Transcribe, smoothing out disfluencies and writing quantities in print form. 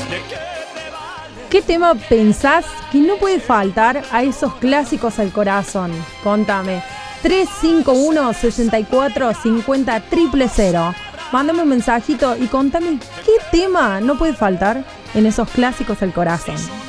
¿Qué tema pensás que no puede faltar a esos clásicos al corazón? Contame. 351-6450-000. Mándame un mensajito y contame qué tema no puede faltar en esos clásicos al corazón.